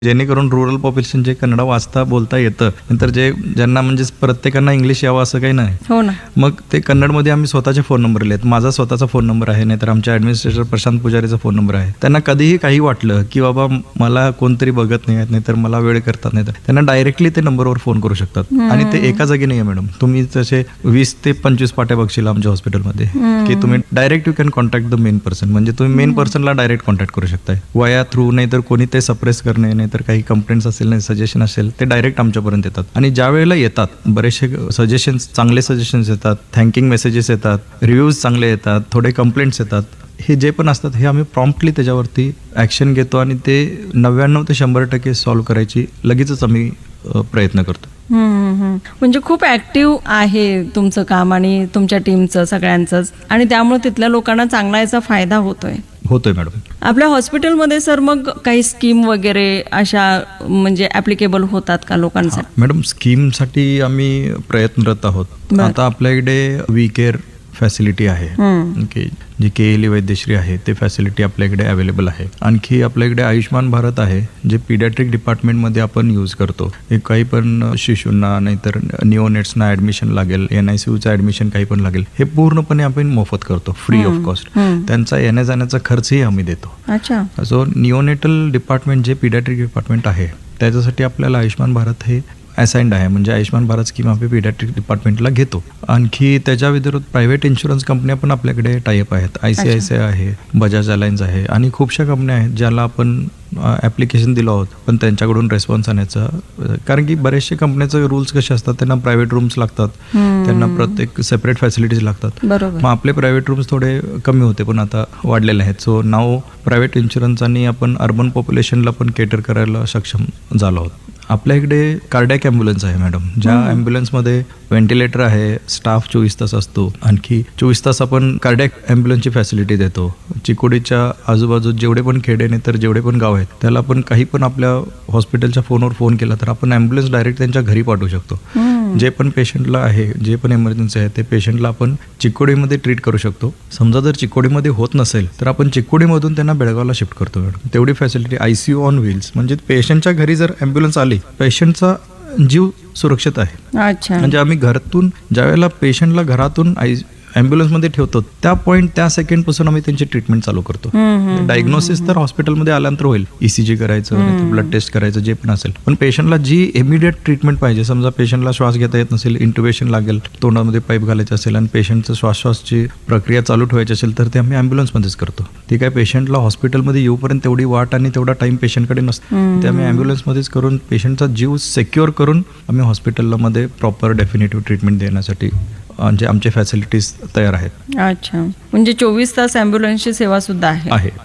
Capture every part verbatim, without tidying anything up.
जेणेकरून rural population जे कन्नड वाचता बोलता येतं, नंतर जे ज्यांना म्हणजे प्रत्येकांना इंग्लिश यावं असं काही नाही. हो ना. मग ते कन्नडमध्ये आम्ही स्वतःचे फोन नंबर लिहिलेत. माझा स्वतःचा फोन नंबर आहे, नाहीतर आमच्या ॲडमिनिस्ट्रेटर प्रशांत पुजारीचा फोन नंबर आहे. त्यांना कधीही काही वाटलं की बाबा मला कोणतरी बघत नाही आहेत, नाहीतर मला वेळ करतात नाही, तर त्यांना डायरेक्टली ते नंबरवर फोन करू शकतात. आणि ते एका जागी नाही आहे मॅडम. तुम्ही तसे वीस ते पंचवीस पाट्या बघशील आमच्या हॉस्पिटलमध्ये की तुम्ही direct you can contact the main person. म्हणजे तुम्ही मेन पर्सनला डायरेक्ट कॉन्टॅक्ट करू शकताय. वया थ्रू नाहीतर कोणी ते सप्रेस करणे, नाहीतर काही कंप्लेंट्स असेल नाही सजेशन असेल ते डायरेक्ट आमच्यापर्यंत येतात. आणि ज्या वेळेला येतात बरेचसे सजेशन्स, चांगले सजेशन्स येतात, थँकिंग मेसेजेस येतात, रिव्ह्यूज चांगले येतात, थोडे कंप्लेंट्स येतात. हे जे पण असतात हे आम्ही प्रॉम्प्टली त्याच्यावरती ॲक्शन घेतो आणि ते नव्याण्णव ते शंभर टक्के सॉल्व्ह करायची लगेचच आम्ही प्रयत्न करतो. म्हणजे खूप ऍक्टिव्ह आहे तुमचं काम आणि तुमच्या टीमचं सगळ्यांचंच, आणि त्यामुळे तिथल्या लोकांना चांगला याचा फायदा होतोय होतोय मॅडम. आपल्या हॉस्पिटलमध्ये सर मग काही स्कीम वगैरे अशा म्हणजे ऍप्लिकेबल होतात का लोकांसाठी? मॅडम स्कीमसाठी आम्ही प्रयत्नरत आहोत. आता आपल्याकडे वी केअर फॅसिलिटी आहे, ओके, जी के एल ई वैद्यश्री आहे ते फॅसिलिटी आपल्याकडे अवेलेबल आहे. आणखी आपल्याकडे आयुष्मान भारत आहे जे पीडियाट्रिक डिपार्टमेंटमध्ये आपण यूज करतो. एक काही पण शिशूंना नाहीतर निओनेट्सना ॲडमिशन लागेल, एन आय सी यूचं ॲडमिशन काही पण लागेल, हे पूर्णपणे आपण मोफत करतो, फ्री ऑफ कॉस्ट. त्यांचा येण्या जाण्याचा खर्चही आम्ही देतो. अच्छा. सो निओनेटल डिपार्टमेंट जे पीडियाट्रिक डिपार्टमेंट आहे त्याच्यासाठी आपल्याला आयुष्मान भारत हे असाइंड आहे. म्हणजे आयुष्मान भारत स्कीम आम्ही पीडियाट्रिक डिपार्टमेंटला घेतो. आणखी त्याच्या विरोधात प्रायव्हेट इन्शुरन्स कंपन्या पण आपल्याकडे टायअप आहेत. I C I C I आहे, बजाज अलायन्स आहे आणि खूपशा कंपन्या आहेत ज्याला आपण ॲप्लिकेशन दिलं आहोत पण त्यांच्याकडून रेस्पॉन्स आणायचा. कारण की बरेचसे कंपन्याचे रूल्स कसे असतात, त्यांना प्रायव्हेट रूम्स लागतात, त्यांना प्रत्येक सेपरेट फॅसिलिटीज लागतात. मग आपले प्रायव्हेट रूम्स थोडे कमी होते पण आता वाढलेले आहेत. सो नाव प्रायव्हेट इन्शुरन्स आणि आपण अर्बन पॉप्युलेशनला पण केटर करायला सक्षम झालो आहोत. आपल्या इकडे कार्डियक ॲम्ब्युलन्स आहे मॅडम, ज्या ॲम्ब्युलन्समध्ये व्हेंटिलेटर आहे, स्टाफ चोवीस तास असतो. आणखी चोवीस तास आपण कार्डियक ॲम्ब्युलन्सची फॅसिलिटी देतो. चिकोडीच्या आजूबाजू जेवढे पण खेडे नाही तर जेवढे पण गाव आहेत त्याला आपण काही पण आपल्या हॉस्पिटलच्या फोनवर फोन केला तर आपण ॲम्ब्युलन्स डायरेक्ट त्यांच्या घरी पाठवू शकतो. जे पण पेशंटला आहे, जे पण इमर्जन्सी आहे ते पेशंटला आपण चिकोडीमध्ये ट्रीट करू शकतो. समजा जर चिकोडीमध्ये होत नसेल तर आपण चिकोडीमधून त्यांना बेळगावला शिफ्ट करतो मॅडम. तेवढी फॅसिलिटी. आयसीयू ऑन व्हील्स, म्हणजे पेशंटच्या घरी जर ॲम्ब्युलन्स आली पेशंटचा जीव सुरक्षित आहे. अच्छा. म्हणजे आम्ही घरातून ज्या वेळेला पेशंटला घरातून आय ॲम्ब्युलन्समध्ये ठेवतो त्या पॉईंट त्या सेकंडपासून आम्ही त्यांची ट्रीटमेंट चालू करतो. डायग्नोसिस तर हॉस्पिटलमध्ये आल्यानंतर होईल, ईसीजी करायचं, ब्लड टेस्ट करायचं, जे पण असेल. पण पेशंटला जी इमिडिएट ट्रीटमेंट पाहिजे, समजा पेशंटला श्वास घेता येत नसेल, इंट्युबेशन लागेल, तोंडामध्ये पाईप घालायचं असेल आणि पेशंटचं श्वासश्वासची प्रक्रिया चालू ठेवायची असेल तर ते आम्ही ॲम्ब्युलन्समध्येच करतो. ठीक आहे. पेशंटला हॉस्पिटलमध्ये येऊपर्यंत तेवढी वाट आणि तेवढा टाईम पेशंटकडे नसतो, ते आम्ही ॲम्ब्युलन्समध्येच करून पेशंटचा जीव सेक्युअर करून आम्ही हॉस्पिटलमध्ये प्रॉपर डेफिनेटिव्ह ट्रीटमेंट देण्यासाठी म्हणजे आमचे फॅसिलिटीज तयार आहेत. अच्छा. म्हणजे चोवीस तास ॲम्ब्युलन्सची सेवा सुद्धा आहे.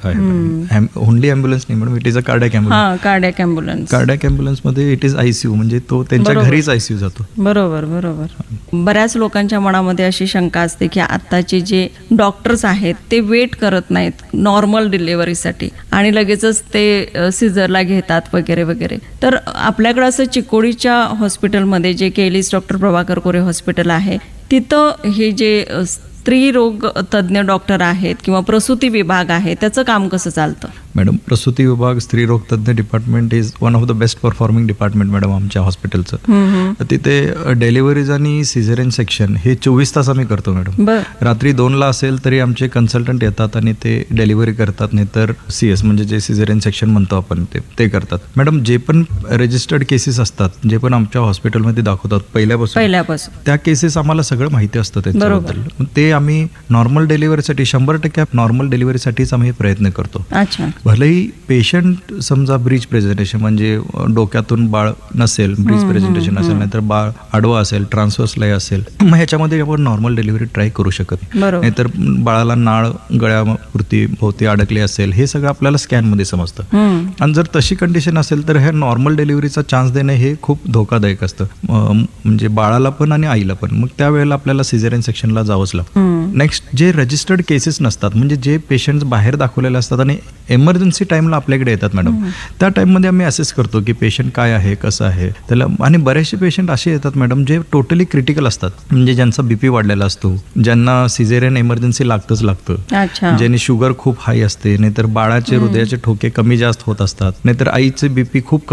आहे ओनली ॲम्ब्युलन्स नाही madam, it is a cardiac ambulance. Cardiac ambulance. Cardiac ॲम्ब्युलन्समध्ये it is ICU, म्हणजे तो त्यांच्या घरीच आयसीयू जातो. बरोबर बरोबर. बऱ्याच लोकांच्या मनामध्ये अशी शंका असते की आताचे जे डॉक्टर्स आहेत ते वेट करत नाहीत नॉर्मल डिलिव्हरीसाठी आणि लगेचच ते सिझरला घेतात वगैरे वगैरे. तर आपल्याकडे असं चिकोडीच्या हॉस्पिटलमध्ये जे केलीस डॉक्टर प्रभाकर कोरे हॉस्पिटल आहे तिथं हे जे स्त्री रोग तज्ज्ञ डॉक्टर आहेत किंवा प्रसूती विभाग आहे त्याचं काम कसं चालतं? मॅडम प्रसूती विभाग, स्त्री रोग तज्ज्ञ department is one of the best performing department madam आमच्या हॉस्पिटलचं. तिथे डिलिव्हरीज आणि सिझेरियन सेक्शन हे चोवीस तास आम्ही करतो मॅडम. रात्री दोनला असेल तरी आमचे कन्सल्टंट येतात आणि ते डिलिव्हरी करतात, नाही तर सी एस म्हणजे जे सिझेरियन सेक्शन म्हणतो आपण ते ते करतात. मॅडम जे पण रजिस्टर्ड केसेस असतात, जे पण आमच्या हॉस्पिटलमध्ये दाखवतात पहिल्यापासून पहिल्यापासून त्या केसेस आम्हाला सगळं माहिती असतं त्यांच्याबद्दल. ते आम्ही नॉर्मल डिलिव्हरीसाठी शंभर टक्के नॉर्मल डिलिव्हरीसाठीच आम्ही प्रयत्न करतो. अच्छा. भलेही पेशंट समजा ब्रीच प्रेझेंटेशन म्हणजे डोक्यातून बाळ नसेल, ब्रीच प्रेझेंटेशन असेल, नाहीतर बाळ आडवा असेल, ट्रान्सवर्स लय असेल, मग ह्याच्यामध्ये आपण नॉर्मल डिलिव्हरी ट्राय करू शकत नाही. नाहीतर बाळाला नाळ गळ्यापुरती भोवती अडकली असेल, हे सगळं आपल्याला स्कॅनमध्ये समजतं. आणि जर तशी कंडिशन असेल तर हे नॉर्मल डिलिव्हरीचा चान्स देणं हे खूप धोकादायक असतं, म्हणजे बाळाला पण आणि आईला पण. मग त्यावेळेला आपल्याला सिझेरियन सेक्शनला जावंच लागतं. नेक्स्ट, जे रजिस्टर्ड केसेस नसतात, म्हणजे जे पेशंट बाहेर दाखवलेले असतात आणि इमर्जन्सी टाइमला आपल्याकडे येतात मॅडम, त्या टाइममध्ये आम्ही असेस करतो की पेशंट काय आहे, कसं आहे त्याला. आणि बरेचसे पेशंट असे येतात मॅडम जे टोटली क्रिटिकल असतात, म्हणजे ज्यांचा बीपी वाढलेला असतो, ज्यांना सिझेरियन इमर्जन्सी लागतच लागतं, ज्यांनी शुगर खूप हाय असते, नाहीतर बाळाचे हृदयाचे ठोके कमी जास्त होत असतात, नाहीतर आईचे बीपी खूप